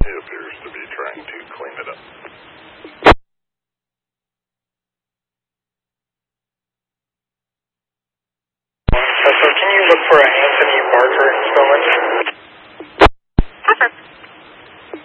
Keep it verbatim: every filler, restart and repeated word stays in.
He appears to be trying to clean it up. So can you look for a Anthony Barker in Spillman?